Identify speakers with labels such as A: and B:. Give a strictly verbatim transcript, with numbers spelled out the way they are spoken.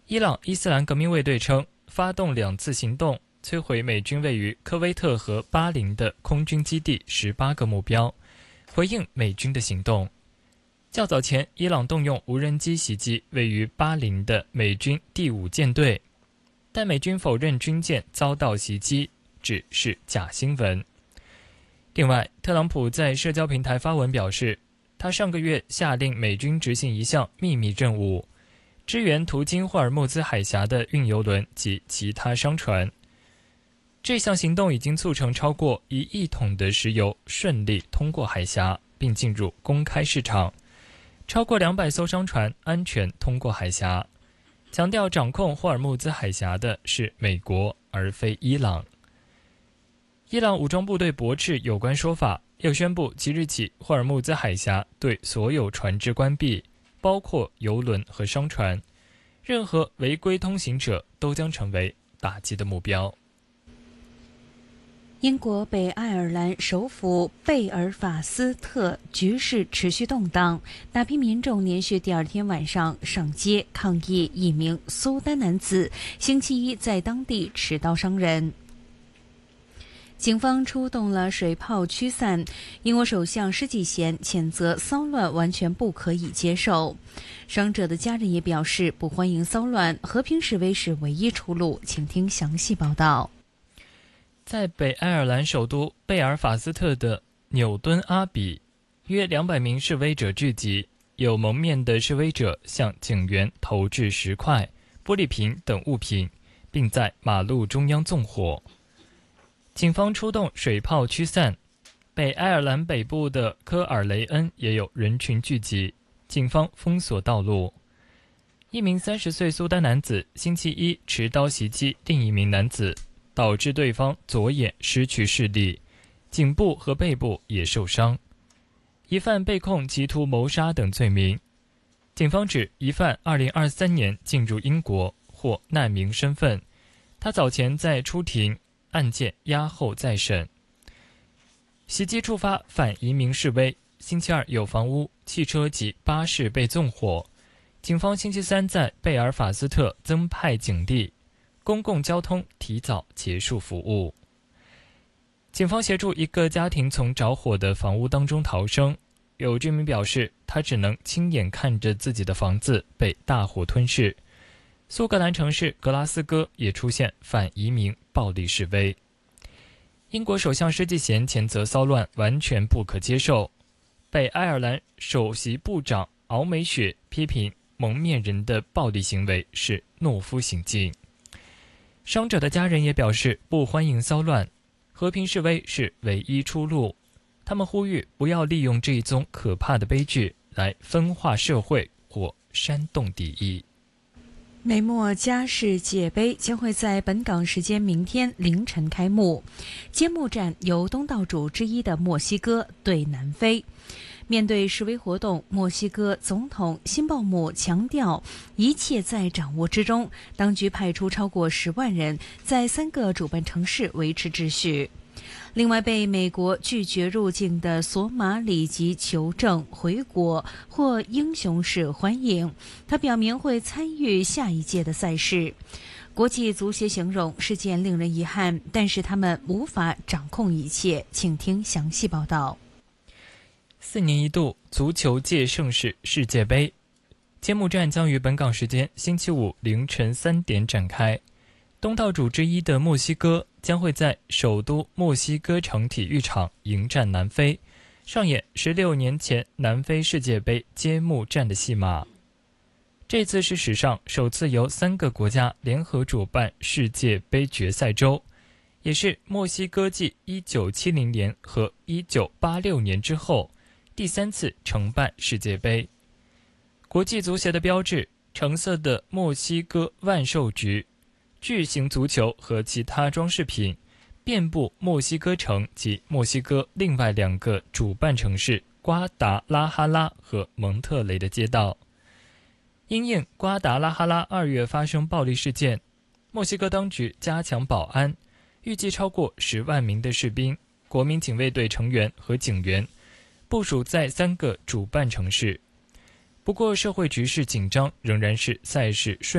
A: 伊朗伊斯兰革命卫队称，发动两次行动，摧毁美军位于科威特和巴林的空军基地十八个目标，回应美军的行动。较早前，伊朗动用无人机袭击位于巴林的美军第五舰队，但美军否认军舰遭到袭击，只是假新闻。另外，特朗普在社交平台发文表示，他上个月下令美军执行一项秘密任务，支援途经霍尔木兹海峡的运油轮及其他商船。这项行动已经促成超过一亿桶的石油顺利通过海峡，并进入公开市场。超过两百艘商船安全通过海峡，强调掌控霍尔木兹海峡的是美国，而非伊朗。伊朗武装部队驳斥有关说法，又宣布即日起霍尔木兹海峡对所有船只关闭，包括油轮和商船，任何违规通行者都将成为打击的目标。
B: 英国北爱尔兰首府贝尔法斯特局势持续动荡，大批民众连续第二天晚上上街抗议一名苏丹男子星期一在当地持刀伤人。警方出动了水炮驱散。英国首相施纪贤谴责骚乱完全不可以接受。伤者的家人也表示不欢迎骚乱，和平示威是唯一出路。请听详细报道。
A: 在北爱尔兰首都贝尔法斯特的纽顿阿比，约两百名示威者聚集，有蒙面的示威者向警员投掷石块、玻璃瓶等物品，并在马路中央纵火。警方出动水炮驱散。北爱尔兰北部的科尔雷恩也有人群聚集，警方封锁道路。一名三十岁苏丹男子星期一持刀袭击另一名男子，导致对方左眼失去视力，颈部和背部也受伤。疑犯被控企图谋杀等罪名。警方指疑犯二零二三年进入英国，获难民身份。他早前在出庭，案件押后再审。袭击触发反移民示威，星期二有房屋、汽车及巴士被纵火。警方星期三在贝尔法斯特增派警力，公共交通提早结束服务。警方协助一个家庭从着火的房屋当中逃生，有居民表示，他只能亲眼看着自己的房子被大火吞噬。苏格兰城市格拉斯哥也出现反移民暴力示威。英国首相施纪贤谴责骚乱完全不可接受。北爱尔兰首席部长敖美雪批评蒙面人的暴力行为是懦夫行径。伤者的家人也表示不欢迎骚乱，和平示威是唯一出路。他们呼吁不要利用这一宗可怕的悲剧来分化社会或煽动敌意。
B: 美墨加世界杯将会在本港时间明天凌晨开幕，揭幕战由东道主之一的墨西哥对南非。面对示威活动，墨西哥总统辛鲍姆强调一切在掌握之中，当局派出超过十万人在三个主办城市维持秩序。另外，被美国拒绝入境的索马里籍球证回国获英雄式欢迎，他表明会参与下一届的赛事。国际足协形容事件令人遗憾，但是他们无法掌控一切。请听详细报道。
A: 四年一度足球界盛事世界杯揭幕战将于本港时间星期五凌晨三点展开。东道主之一的墨西哥将会在首都墨西哥城体育场迎战南非，上演十六年前南非世界杯揭幕战的戏码。这次是史上首次由三个国家联合主办世界杯决赛周，也是墨西哥继一九七零年和一九八六年之后第三次承办世界杯。国际足协的标志，橙色的墨西哥万寿菊、巨型足球和其他装饰品遍布墨西哥城及墨西哥另外两个主办城市瓜达拉哈拉和蒙特雷的街道。因应瓜达拉哈拉二月发生暴力事件，墨西哥当局加强保安，预计超过十万名的士兵、国民警卫队成员和警员部署在三个主办城市。不过社会局势紧张仍然是赛事顺